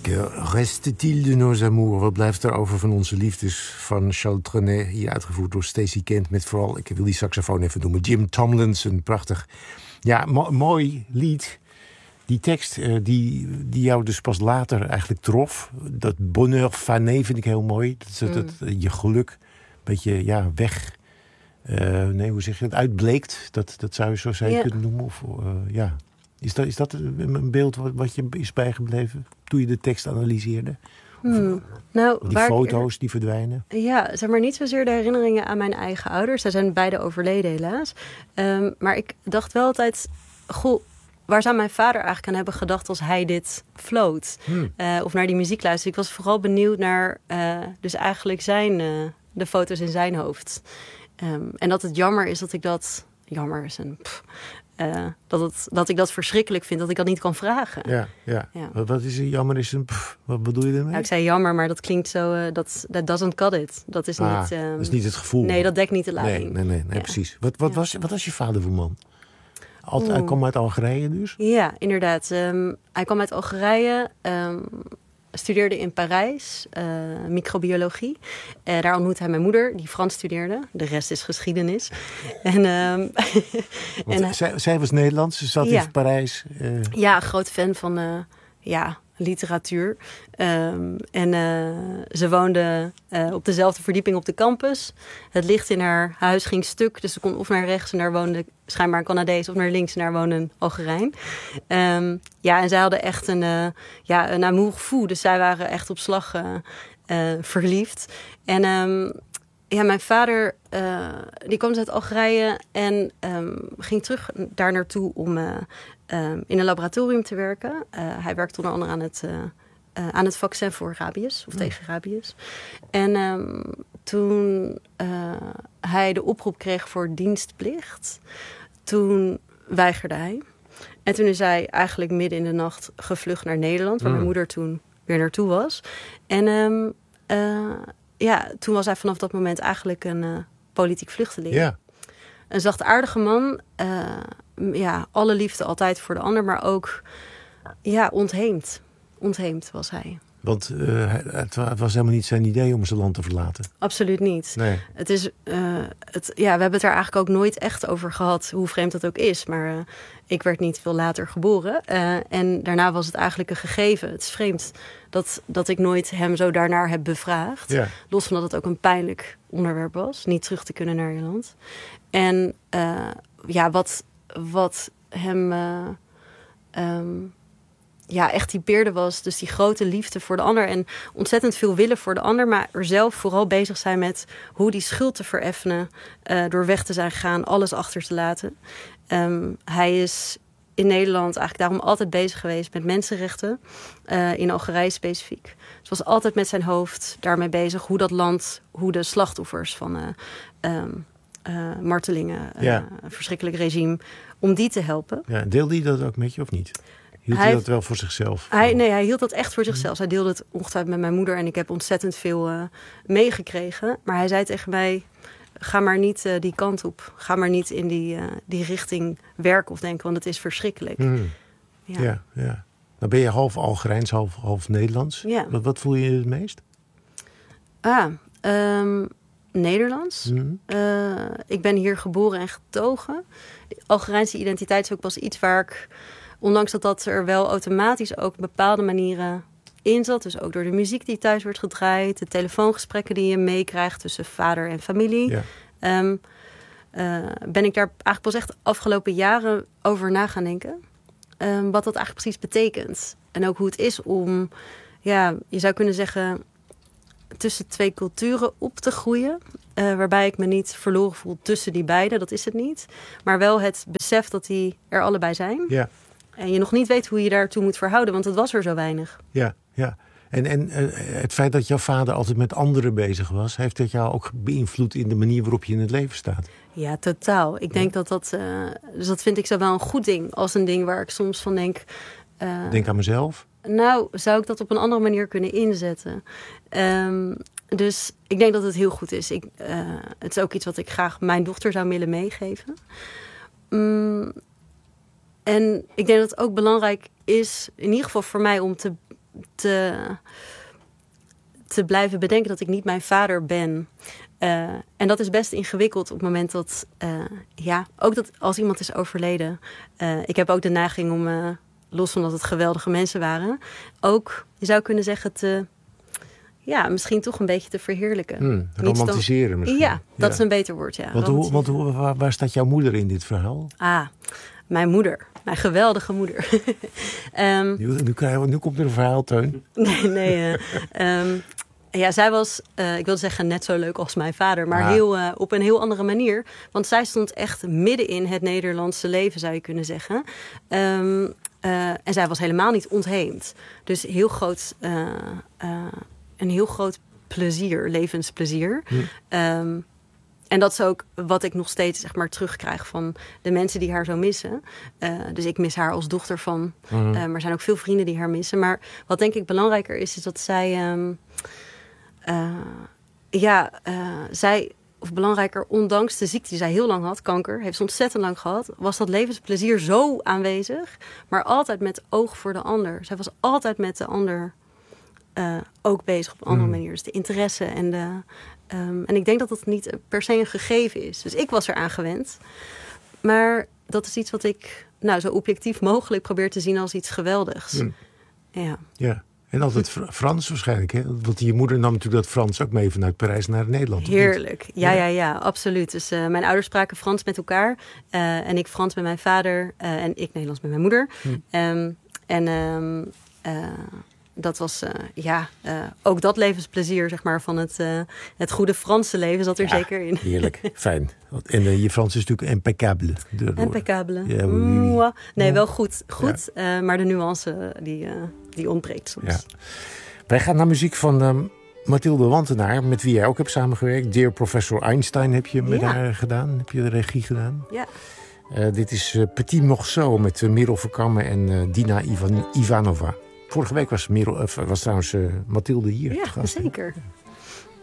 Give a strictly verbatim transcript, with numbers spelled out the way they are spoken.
Que reste-t-il de nos amours? Wat blijft er over van onze liefdes? Van Charles Trenet, hier uitgevoerd door Stacey Kent. Met vooral, ik wil die saxofoon even noemen, Jim Tomlinson. Prachtig. Ja, mo- mooi lied. Die tekst uh, die, die jou dus pas later eigenlijk trof. Dat bonheur fané vind ik heel mooi. Dat, dat, dat mm. je geluk een beetje ja, weg... Uh, nee, hoe zeg je het? Uitbleekt. Dat, dat zou je zo zou je ja. kunnen noemen. Of, uh, ja. Is dat, is dat een beeld wat, wat je is bijgebleven toen je de tekst analyseerde? Of, hmm. nou, die foto's er, die verdwijnen? Ja, zeg maar niet zozeer de herinneringen aan mijn eigen ouders. Zij zijn beide overleden helaas. Um, maar ik dacht wel altijd... Goh, waar zou mijn vader eigenlijk aan hebben gedacht als hij dit floot? Hmm. Uh, of naar die muziek luisterde. Ik was vooral benieuwd naar uh, dus eigenlijk zijn, uh, de foto's in zijn hoofd. Um, en dat het jammer is dat ik dat... Jammer is een... Pff, uh, dat, het, dat ik dat verschrikkelijk vind, dat ik dat niet kan vragen. Ja, ja. ja. Wat, wat is een jammer is een... Pff, wat bedoel je daarmee? Nou, ik zei jammer, maar dat klinkt zo... Uh, dat that doesn't cut it. Dat is ah, niet... Um, dat is niet het gevoel. Nee, dat dekt niet de lading. Nee, nee, nee, nee ja. precies. Wat, wat, ja. was, wat was je vader voor man? Altijd, hij kwam uit Algerije dus? Ja, inderdaad. Um, hij kwam uit Algerije... Um, studeerde in Parijs, uh, microbiologie. Uh, daar ontmoette hij mijn moeder, die Frans studeerde. De rest is geschiedenis. En, um, en, uh, zij, zij was Nederlands, ze zat ja. in Parijs. Uh... Ja, groot fan van uh, ja, literatuur. Um, en uh, ze woonde uh, op dezelfde verdieping op de campus. Het licht in haar huis ging stuk, dus ze kon of naar rechts en daar woonde schijnbaar een Canadees, of naar links en daar woonde een Algerijn. Um, ja, en zij hadden echt een, uh, ja, een amour fou, dus zij waren echt op slag uh, uh, verliefd. En um, ja, mijn vader, uh, die kwam dus uit Algerije en um, ging terug daar naartoe om uh, um, in een laboratorium te werken. Uh, hij werkte onder andere aan het, uh, uh, aan het vaccin voor rabies, of tegen rabies. En um, toen uh, hij de oproep kreeg voor dienstplicht, toen weigerde hij. En toen is hij eigenlijk midden in de nacht gevlucht naar Nederland, waar mm. mijn moeder toen weer naartoe was. En um, uh, ja, toen was hij vanaf dat moment eigenlijk een uh, politiek vluchteling. Yeah. Een zachtaardige man. Uh, ja, alle liefde altijd voor de ander, maar ook ja, ontheemd. Ontheemd was hij. Want uh, het was helemaal niet zijn idee om zijn land te verlaten. Absoluut niet. Nee. Het is, uh, het, ja, we hebben het daar eigenlijk ook nooit echt over gehad, hoe vreemd dat ook is. Maar uh, ik werd niet veel later geboren. Uh, en daarna was het eigenlijk een gegeven. Het is vreemd dat, dat ik nooit hem zo daarnaar heb bevraagd. Ja. Los van dat het ook een pijnlijk onderwerp was. Niet terug te kunnen naar je land. En uh, ja, wat, wat hem... Uh, um, ja, echt typeerde was dus die grote liefde voor de ander en ontzettend veel willen voor de ander, maar er zelf vooral bezig zijn met hoe die schuld te vereffenen, uh, door weg te zijn gegaan, alles achter te laten. Um, hij is in Nederland eigenlijk daarom altijd bezig geweest met mensenrechten, uh, in Algerije specifiek. Dus was altijd met zijn hoofd daarmee bezig hoe dat land, hoe de slachtoffers van uh, um, uh, martelingen, uh, ja. een verschrikkelijk regime, om die te helpen. Ja, deelde hij dat ook met je of niet? Hield hij, hij dat wel voor zichzelf? Hij, nee, hij hield dat echt voor zichzelf. Hij deelde het ongetwijfeld met mijn moeder en ik heb ontzettend veel uh, meegekregen. Maar hij zei tegen mij, ga maar niet uh, die kant op. Ga maar niet in die, uh, die richting werken of denken, want het is verschrikkelijk. Mm. Ja. ja, ja. Dan ben je half Algerijns, half, half Nederlands. Ja. Wat, wat voel je het meest? Ah, um, Nederlands. Mm. Uh, ik ben hier geboren en getogen. Algerijnse identiteit is ook pas iets waar ik... Ondanks dat dat er wel automatisch ook bepaalde manieren in zat. Dus ook door de muziek die thuis wordt gedraaid. De telefoongesprekken die je meekrijgt tussen vader en familie. Ja. Um, uh, ben ik daar eigenlijk pas echt de afgelopen jaren over na gaan denken. Um, wat dat eigenlijk precies betekent. En ook hoe het is om, ja, je zou kunnen zeggen, tussen twee culturen op te groeien. Uh, waarbij ik me niet verloren voel tussen die beiden. Dat is het niet. Maar wel het besef dat die er allebei zijn. Ja. En je nog niet weet hoe je daartoe moet verhouden, want het was er zo weinig. Ja, ja. En, en uh, het feit dat jouw vader altijd met anderen bezig was, heeft dat jou ook beïnvloed in de manier waarop je in het leven staat? Ja, totaal. Ik denk ja. dat dat... Uh, dus dat vind ik zowel een goed ding als een ding waar ik soms van denk... Uh, denk aan mezelf? Nou, zou ik dat op een andere manier kunnen inzetten? Um, dus ik denk dat het heel goed is. Ik, uh, het is ook iets wat ik graag mijn dochter zou willen meegeven. Um, En ik denk dat het ook belangrijk is, in ieder geval voor mij, om te, te, te blijven bedenken dat ik niet mijn vader ben. Uh, en dat is best ingewikkeld op het moment dat... Uh, ja, ook dat als iemand is overleden. Uh, ik heb ook de neiging om, uh, los van dat het geweldige mensen waren... ook, je zou kunnen zeggen, te... ja, misschien toch een beetje te verheerlijken. Hmm, romantiseren dan, misschien. Ja, dat ja. is een beter woord, ja. Want, hoe, want hoe, waar, waar staat jouw moeder in dit verhaal? Ah, mijn moeder. Mijn geweldige moeder. um, nu, nu, krijgen we, nu komt er een verhaal, Teun. Nee, nee. Uh, um, ja, zij was, uh, ik wilde zeggen, net zo leuk als mijn vader. Maar ah. heel, uh, op een heel andere manier. Want zij stond echt midden in het Nederlandse leven, zou je kunnen zeggen. Um, uh, en zij was helemaal niet ontheemd. Dus heel groot... Uh, uh, een heel groot plezier, levensplezier. Ja. Um, en dat is ook wat ik nog steeds zeg maar, terugkrijg van de mensen die haar zo missen. Uh, dus ik mis haar als dochter van. Mm-hmm. Uh, maar er zijn ook veel vrienden die haar missen. Maar wat denk ik belangrijker is, is dat zij... Um, uh, ja, uh, zij... Of belangrijker, ondanks de ziekte die zij heel lang had, kanker, heeft ze ontzettend lang gehad, was dat levensplezier zo aanwezig. Maar altijd met oog voor de ander. Zij was altijd met de ander... Uh, ook bezig op een andere mm. manier. Dus de interesse en de... Um, en ik denk dat dat niet per se een gegeven is. Dus ik was eraan gewend. Maar dat is iets wat ik nou, zo objectief mogelijk probeer te zien als iets geweldigs. Mm. Ja. Ja. En altijd Frans waarschijnlijk, hè? Want je moeder nam natuurlijk dat Frans ook mee vanuit Parijs naar Nederland. Heerlijk. Ja, ja, ja, absoluut. Dus uh, mijn ouders spraken Frans met elkaar. Uh, en ik Frans met mijn vader. Uh, en ik Nederlands met mijn moeder. Mm. Um, en... Um, uh, Dat was, uh, ja, uh, ook dat levensplezier, zeg maar, van het, uh, het goede Franse leven zat er ja, zeker in. Heerlijk, fijn. En uh, je Frans is natuurlijk impeccable. Impeccable. Ja, oui, oui. Nee, wel goed, goed ja. uh, maar de nuance, die, uh, die ontbreekt soms. Ja. Wij gaan naar muziek van um, Mathilde Wantenaar, met wie jij ook hebt samengewerkt. Dear Professor Einstein heb je met ja. haar gedaan, heb je de regie gedaan. Ja. Uh, dit is uh, Petit Morceau met uh, Merel Verkammen en uh, Dina Ivan- Ivanova. Vorige week was, Merel, uh, was trouwens uh, Mathilde hier. Ja, zeker.